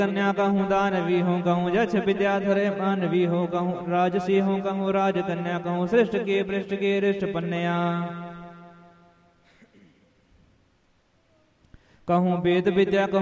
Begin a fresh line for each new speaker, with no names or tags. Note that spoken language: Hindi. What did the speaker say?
कन्या कहूँ दानवी हूँ, कहूँ यक्ष विद्याधरे मानवी हो, कहूँ राजसी हूँ, कहूँ राजकन्या, कहूँ श्रेष्ठ के पृष्ठ के रिष्ट पन्या, कहूँ वेद विद्या कहूँ